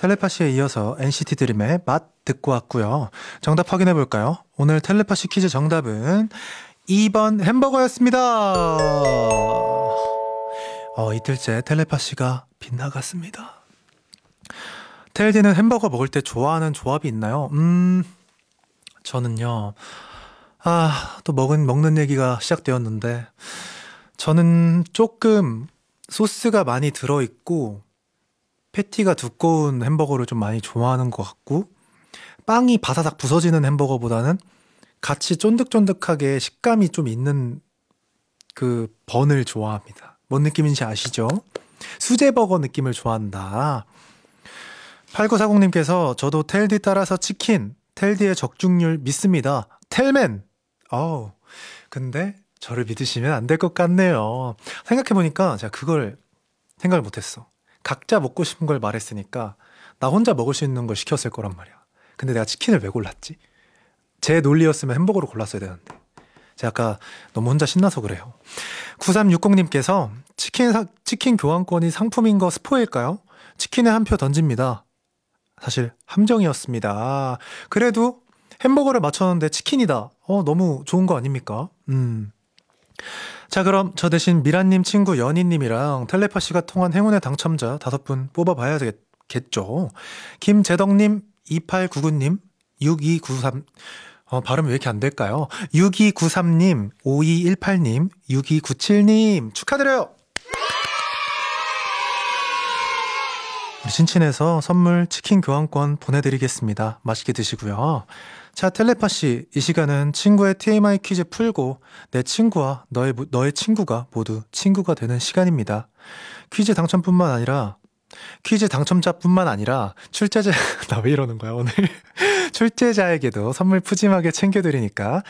텔레파시에 이어서 NCT 드림의 맛 듣고 왔고요. 정답 확인해 볼까요? 오늘 텔레파시 퀴즈 정답은 2번 햄버거였습니다. 이틀째 텔레파시가 빗나갔습니다. 텔디는 햄버거 먹을 때 좋아하는 조합이 있나요? 저는요. 또 먹는 얘기가 시작되었는데 저는 조금 소스가 많이 들어있고 패티가 두꺼운 햄버거를 좀 많이 좋아하는 것 같고 빵이 바사삭 부서지는 햄버거보다는 같이 쫀득쫀득하게 식감이 좀 있는 그 번을 좋아합니다. 뭔 느낌인지 아시죠? 수제버거 느낌을 좋아한다. 8940님께서 저도 텔디 따라서 치킨, 텔디의 적중률 믿습니다. 텔맨! 근데 저를 믿으시면 안 될 것 같네요. 생각해보니까 제가 그걸 생각을 못했어. 각자 먹고 싶은 걸 말했으니까 나 혼자 먹을 수 있는 걸 시켰을 거란 말이야. 근데 내가 치킨을 왜 골랐지? 제 논리였으면 햄버거를 골랐어야 되는데 제가 아까 너무 혼자 신나서 그래요. 9360님께서 치킨 교환권이 상품인 거 스포일까요? 치킨에 한 표 던집니다. 사실 함정이었습니다. 그래도 햄버거를 맞췄는데 치킨이다. 너무 좋은 거 아닙니까? 자, 그럼 저 대신 미란님 친구 연희님이랑 텔레파시가 통한 행운의 당첨자 5분 뽑아봐야겠죠. 김재덕님, 2899님, 6293, 발음이 왜 이렇게 안 될까요? 6293님, 5218님, 6297님 축하드려요. 우리 친친에서 선물 치킨 교환권 보내드리겠습니다. 맛있게 드시고요. 자, 텔레파시, 이 시간은 친구의 TMI 퀴즈 풀고 내 친구와 너의 친구가 모두 친구가 되는 시간입니다. 퀴즈 당첨자뿐만 아니라 출제자 나 왜 이러는 거야 오늘 출제자에게도 선물 푸짐하게 챙겨드리니까